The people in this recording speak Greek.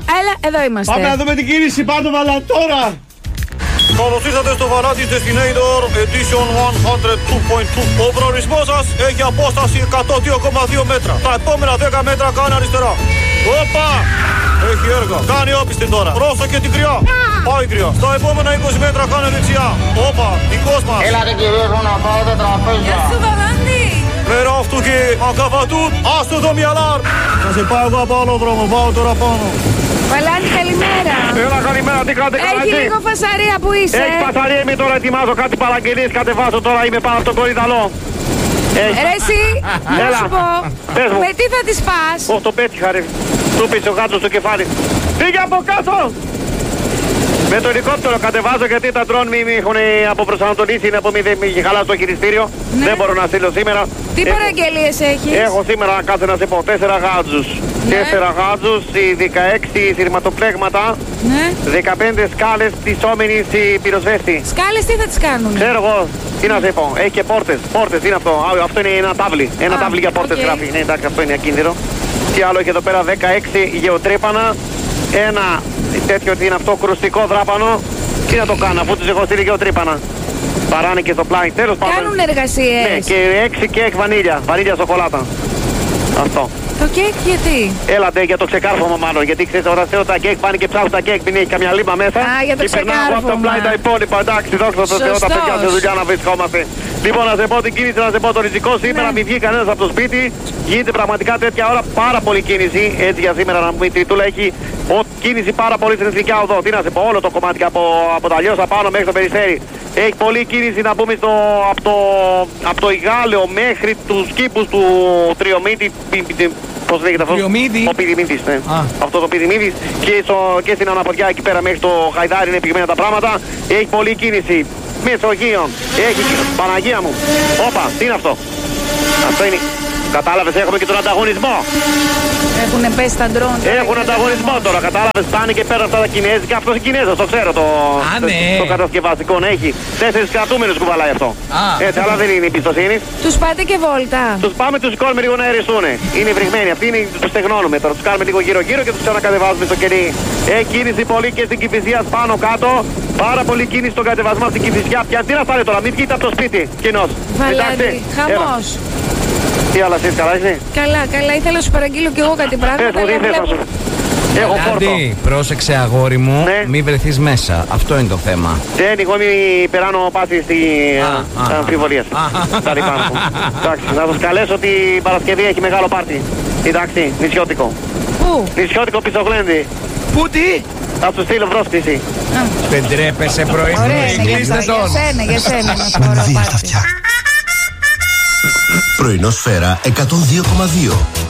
Έλα, εδώ είμαστε. Πάμε να δούμε την κίνηση Πάντοβα τώρα. Καλώς ήρθατε στο Vanatis Destinator Edition 102.2. Ο προορισμός σας έχει απόσταση 102,2 μέτρα. Τα επόμενα 10 μέτρα κάνει αριστερά. Όπα! Έχει έργα. Κάνει όπιστη τώρα. Πρόσεχε την κρυά. Πάει κρυά. Στα επόμενα 20 μέτρα κάνει δεξιά. Όπα, δικός μας. Έλατε κυρίες μου να πάω τα τραπέζια. Γεια σου, Βαλάντη. Πέρα αυτού και ακαβατούν. Άστο το μυαλάρ. Θα σε πάω εγώ από άλλο δρόμο. Πάω τώρα πάνω. Βαλάντη, καλημέρα. Έλα, καλημέρα. Τι κάνετε, καλά Έχει εσύ? λίγο φασαρία που είσαι. Έχει φασαρία, είμαι τώρα, ετοιμάζω κάτι παραγγελίες, κατεβάζω τώρα, είμαι πάνω από τον κορυδαλό. Ρε εσύ, να Έλα. σου πω, Πες μου. με τι θα τις πας? Ω, το πέτυχα ρε. Του πεις ο γάτος στο κεφάλι. Φύγε από κάτω! Με το ελικόπτερο κατεβάζω γιατί τα ντρόν μη έχουν αποπροσανατολίσει, είναι από μη δεν είχε χαλάσει το χειριστήριο. Ναι. Δεν μπορώ να στείλω σήμερα. Τι παραγγελίες έχεις? Έχω σήμερα, κάτσε να σε πω, 4 γάτζους. Ναι. 4 γάτζους, οι 16 σειρματοπλέγματα, Ναι. 15 σκάλες πτυσσόμενης πυροσβέστη. Σκάλες τι θα τις κάνουν? Ξέρω εγώ, τι να σε πω, έχει και πόρτες. Πόρτες, τι είναι αυτό? Αυτό είναι ένα τάβλι. Ένα τάβλι για πόρτες οκ. γράφει. Ναι, εντάξει, αυτό είναι ακίνδυνο. Τι άλλο έχει εδώ πέρα, 16 γεωτρύπανα. Ένα τέτοιο, τι είναι αυτό, κρουστικό δράπανο. Τι να το κάνω, αφού τους έχω στείλει γεωτρύπανα. Παράνε και στο πλάι. Τέλος πάντων. Κάνουν εργασίες. Ναι, και 6 κέικ βανίλια. Βανίλια σοκολάτα. Αυτό. Το κέικ γιατί? Έλατε για το ξεκάρφωμα μάλλον. Γιατί ξέρεις όταν θέλω τα κέικ πάνε και ψάχνουν τα κέικ. Μην έχει καμιά λίμπα μέσα. Α, για το και περνάω από το πλάι ξεκάρφωμα. τα υπόλοιπα. Εντάξει, δόξα τω Θεώ, τα παιδιά σε δουλειά να βρισκόμαστε. Λοιπόν, να σε πω την κίνηση, να σε πω το ριζικό. Σήμερα Ναι. μην βγει κανένας από το σπίτι. Γίνεται πραγματικά τέτοια ώρα πάρα πολύ κίνηση. Έτσι για σήμερα να πούμε η Τριτούλα έχει κίνηση πάρα πολύ στην Εθνική Οδό. Τι να σε πω, όλο το κομμάτι από τα Λιώσα πάνω μέχρι το Περιστέρι. Έχει πολλή κίνηση να πούμε από το Ιγάλεο μέχρι τους κήπους του Τριομήτη. Πώς λέγεται αυτό? Τριομήδη. Ο Πηδημίδης, ναι. Α. Αυτό το Πηδημίδης και στην Αναποδιά εκεί πέρα μέχρι το Χαϊδάρι είναι πηγμένα τα πράγματα. Έχει πολλή κίνηση. Μεσογείων. Έχει Παναγία μου. Όπα, τι είναι αυτό? Αυτό είναι. Κατάλαβες, έχουμε και τον ανταγωνισμό. Έχουνε πέσει τα ντρόν. Έχουν ανταγωνισμό τώρα, κατάλαβες, πάνε και πέρα αυτά τα Κινέζικα. Αυτός είναι Κινέζος, το ξέρω ναι. το κατασκευαστικό να έχει. 4 κρατούμενους κουβαλάει αυτό. Έτσι, αλλά δεν είναι εμπιστοσύνη. Τους πάτε και βόλτα. Τους πάμε, τους σηκώνουμε λίγο να αεριστούν. Είναι βρυγμένοι, αυτοί είναι, τους στεγνώνουμε τώρα. Τους κάνουμε λίγο γύρω-γύρω και τους ξανακατεβάζουμε στο κελί. Έχει κίνηση πολύ και στην Κηφισιά πάνω κάτω. Πάρα πολύ κίνηση στον κατεβασμό στην Κηφισιά. Πια τι να πάρει τώρα, μην βγείτε από το σπίτι κοινός. Βαλάντη, χαμός. Τι άλλα εσείς, καλά είσαι? Καλά, καλά, ήθελα να σου παραγγείλω κι εγώ κάτι πράγματα. Πες μου, τι αλλά θες να βλέπω- σου. Έχω πόρτο. Αντί, πρόσεξε αγόρι μου, Ναι. μη βρεθείς μέσα. Αυτό είναι το θέμα. Δεν, εγώ μη περάνω πάση στη αμφιβολία σου. Τα λοιπά μου. Εντάξει, να σας καλέσω την Παρασκευή έχει μεγάλο πάρτι. Εντάξει, νησιώτικο. Πού? Νησιώτικο πισωγλέντι. Πού τι? Θα σου στείλω πρόσκληση. Δεν τρέπεσαι πρωί. Ωραία, είναι για Κλείστε αυτό. τον. Για σένα, να σου πω. Πρωινό σφαίρα 102,2.